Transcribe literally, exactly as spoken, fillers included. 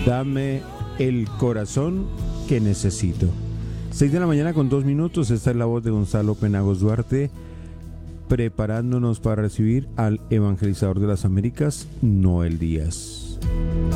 Dame el corazón que necesito. Seis de la mañana con dos minutos. Esta es la voz de Gonzalo Penagos Duarte, preparándonos para recibir al evangelizador de las Américas, Noel Díaz.